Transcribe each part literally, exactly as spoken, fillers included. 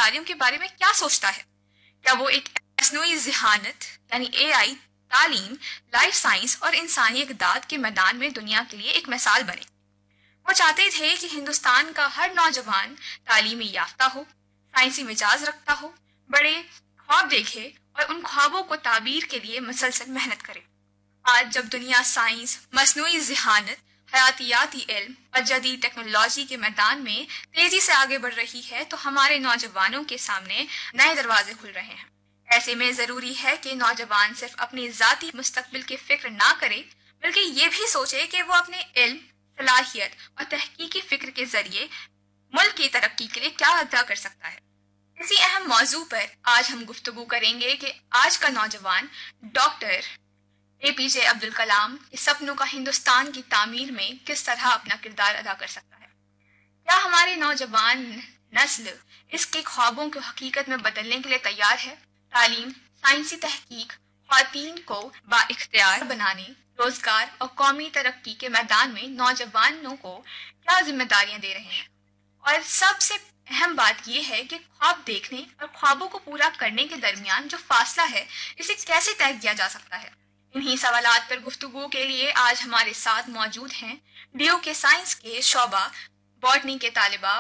ذمہ کے بارے میں کیا سوچتا ہے؟ کیا وہ ایک مصنوعی ذہانت یعنی اے آئی تعلیم، لائف سائنس اور انسانی اقدار کے میدان میں دنیا کے لیے ایک مثال بنے؟ وہ چاہتے تھے کہ ہندوستان کا ہر نوجوان تعلیمی یافتہ ہو، سائنسی مزاج رکھتا ہو، بڑے خواب دیکھے اور ان خوابوں کو تعبیر کے لیے مسلسل محنت کرے۔ آج جب دنیا سائنس، مصنوعی ذہانت، حیاتیاتی علم اور جدید ٹیکنالوجی کے میدان میں تیزی سے آگے بڑھ رہی ہے تو ہمارے نوجوانوں کے سامنے نئے دروازے کھل رہے ہیں۔ ایسے میں ضروری ہے کہ نوجوان صرف اپنی ذاتی مستقبل کی فکر نہ کرے بلکہ یہ بھی سوچے کہ وہ اپنے علم، صلاحیت اور تحقیقی فکر کے ذریعے ملک کی ترقی کے لیے کیا ادا کر سکتا ہے۔ اسی اہم موضوع پر آج ہم گفتگو کریں گے کہ آج کا نوجوان ڈاکٹر اے پی جے عبد الکلام کے سپنوں کا ہندوستان کی تعمیر میں کس طرح اپنا کردار ادا کر سکتا ہے۔ کیا ہماری نوجوان نسل اس کے خوابوں کو حقیقت میں بدلنے کے لیے تیار ہے؟ تعلیم، سائنسی تحقیق خواتین کو با اختیار بنانے، روزگار اور قومی ترقی کے میدان میں نوجوانوں کو کیا ذمہ داریاں دے رہے ہیں؟ اور سب سے اہم بات یہ ہے کہ خواب دیکھنے اور خوابوں کو پورا کرنے کے درمیان جو فاصلہ ہے اسے کیسے طے کیا جا سکتا ہے؟ انہی سوالات پر گفتگو کے لیے آج ہمارے ساتھ موجود ہیں ڈی یو کے سائنس کے شعبہ باٹنی کے طالبہ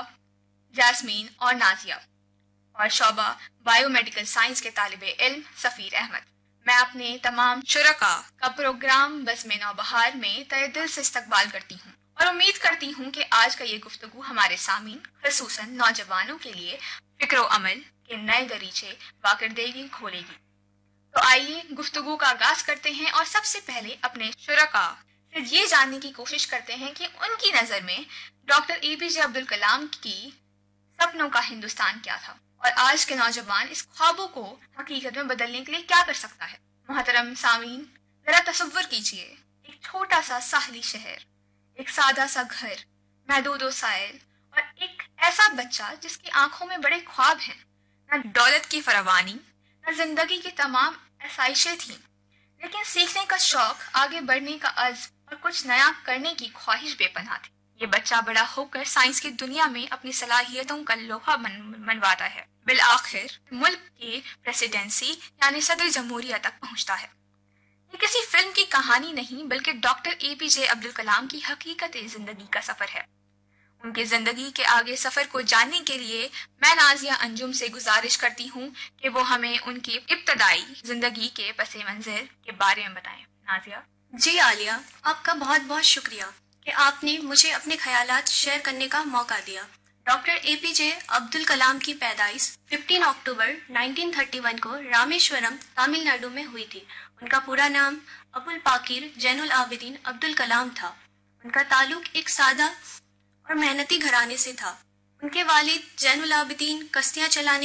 جاسمین اور نازیہ اور شعبہ بائیو میڈیکل سائنس کے طالب علم سفیر احمد۔ میں اپنے تمام شرکاء کا پروگرام بزم نوبہار میں تہہ دل سے استقبال کرتی ہوں اور امید کرتی ہوں کہ آج کا یہ گفتگو ہمارے سامعین خصوصاً نوجوانوں کے لیے فکر و عمل کے نئے دریچے واقعدگی کھولے گی۔ تو آئیے گفتگو کا آغاز کرتے ہیں اور سب سے پہلے اپنے شرکاء سے یہ جاننے کی کوشش کرتے ہیں کہ ان کی نظر میں ڈاکٹر اے پی جے عبد الکلام کی سپنوں کا ہندوستان کیا تھا اور آج کے نوجوان اس خوابوں کو حقیقت میں بدلنے کے لیے کیا کر سکتا ہے۔ محترم سامعین، ذرا تصور کیجئے ایک چھوٹا سا ساحلی شہر، ایک سادہ سا گھر، محدود وسائل اور ایک ایسا بچہ جس کی آنکھوں میں بڑے خواب ہیں۔ نہ دولت کی فراوانی، نہ زندگی کی تمام آسائشیں تھیں، لیکن سیکھنے کا شوق، آگے بڑھنے کا عزم اور کچھ نیا کرنے کی خواہش بے پناہ تھی۔ یہ بچہ بڑا ہو کر سائنس کی دنیا میں اپنی صلاحیتوں کا لوہا منواتا ہے، بالآخر ملک کی پریسیڈنسی یعنی صدر جمہوریہ تک پہنچتا ہے۔ یہ کسی فلم کی کہانی نہیں بلکہ ڈاکٹر اے پی جے عبد الکلام کی حقیقت زندگی کا سفر ہے۔ ان کی زندگی کے آگے سفر کو جاننے کے لیے میں نازیہ انجم سے گزارش کرتی ہوں کہ وہ ہمیں ان کی ابتدائی زندگی کے پس منظر کے بارے میں بتائیں۔ نازیہ۔ جی عالیہ، آپ کا بہت بہت شکریہ کہ آپ نے مجھے اپنے خیالات شیئر کرنے کا موقع دیا۔ ڈاکٹر اے پی جے عبد الکلام کی پیدائش پندرہ اکتوبر انیس سو اکتیس کو رامیشورم، تامل ناڈو میں ہوئی تھی۔ ان کا پورا نام ابو الپاکیر زین العابدین عبد الکلام تھا۔ ان کا تعلق ایک سادہ اور محنتی گھرانے سے تھا۔ ان کے والد زین العابدین کشتیاں چلانے